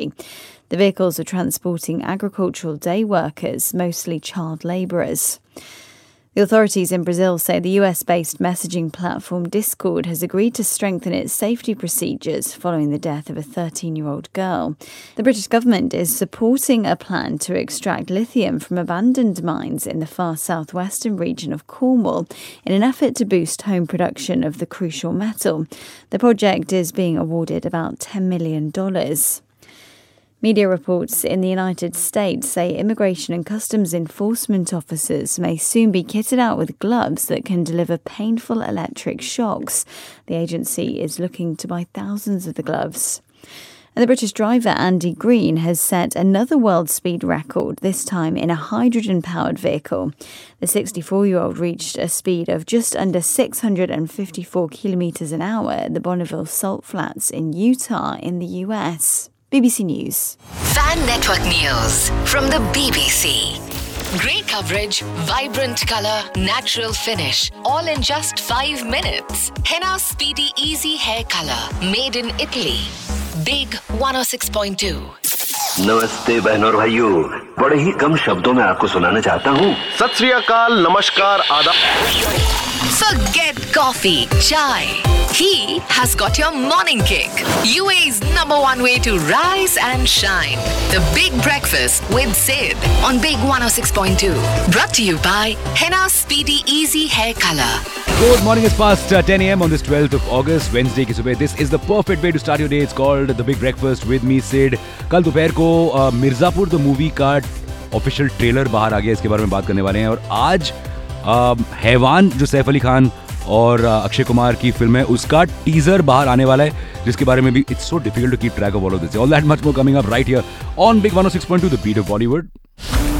country. The vehicles are transporting agricultural day workers, mostly child labourers. The authorities in Brazil say the US-based messaging platform Discord has agreed to strengthen its safety procedures following the death of a 13-year-old girl. The British government is supporting a plan to extract lithium from abandoned mines in the far southwestern region of Cornwall in an effort to boost home production of the crucial metal. The project is being awarded about $10 million. Media reports in the United States say immigration and customs enforcement officers may soon be kitted out with gloves that can deliver painful electric shocks. The agency is looking to buy thousands of the gloves. And the British driver Andy Green has set another world speed record, this time in a hydrogen-powered vehicle. The 64-year-old reached a speed of just under 654 kilometres an hour at the Bonneville Salt Flats in Utah in the US. BBC News. Fan Network News from the BBC. Great coverage, vibrant colour, natural finish, all in just 5 minutes. Henna Speedy Easy Hair Colour, made in Italy. Big 106.2. नमस्ते बहनों और भाइयों, बड़े ही कम शब्दों में आपको सुनाना चाहता हूँ। सत श्री अकाल, नमस्कार, आदाब। Forget coffee, chai. He has got your morning kick. UAE's #1 way to rise and shine. The Big Breakfast with Sid on Big 106.2. Brought to you by Henna Speedy Easy Hair Colour. Good morning, it's past 10 a.m. on this 12th of August, Wednesday की सुबह. This is the perfect way to start your day. It's called The Big Breakfast with me, Sid. कल दोपहर को Mirzapur the movie का official trailer बाहर आ गया, इसके बारे में बात करने वाले हैं. और आज हैवान जो सैफ अली खान और अक्षय कुमार की फिल्म है, उसका टीजर बाहर आने वाला है, जिसके बारे में भी it's so difficult to keep track of all of this. All that much more coming up right here on big 106.2 the beat of Bollywood.